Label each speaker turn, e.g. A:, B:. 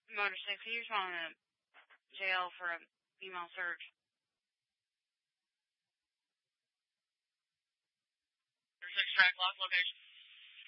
A: Motor 6, he was on a jail for a female search.
B: Motor 6 track lock location.